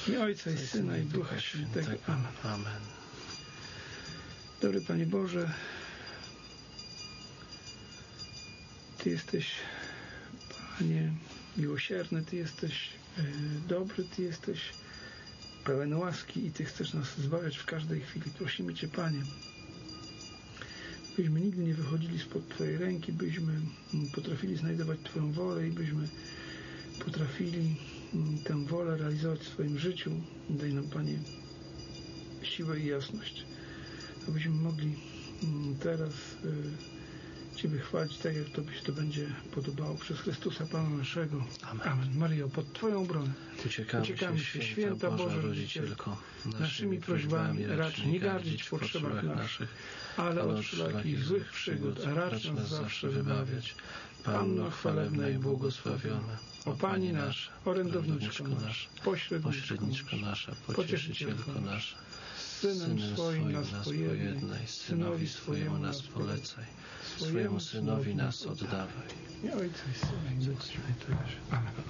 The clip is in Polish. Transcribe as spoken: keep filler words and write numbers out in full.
I Ojca, i Syna, i Ducha Świętego. Amen. Amen. Dobry Panie Boże, Ty jesteś, Panie, miłosierny, Ty jesteś y, dobry, Ty jesteś pełen łaski i Ty chcesz nas zbawiać w każdej chwili. Prosimy Cię, Panie, byśmy nigdy nie wychodzili spod Twojej ręki, byśmy potrafili znajdować Twoją wolę i byśmy potrafili tę wolę realizować w swoim życiu. Daj nam, Panie, siłę i jasność, abyśmy mogli teraz Ciebie chwalić tak, jak Tobie się to będzie podobało, przez Chrystusa Pana naszego. Amen. Amen. Maryjo, pod Twoją obronę Uciekamy, uciekamy się, się, święta Boża Rodzicielko, naszymi prośbami racz nie gardzić w potrzebach naszych, ale od wszelakich złych przygód racz nas zawsze wybawiać. Panno chwalebna i błogosławiona, o Pani nasza, orędowniczko nasza, pośredniczko nasza, pocieszycielko nasza, Synem swoim nas pojednaj, Synowi swojemu nas polecaj, swojemu Synowi nas oddawaj. I Ojca i Syna i Ducha Świętego. Amen.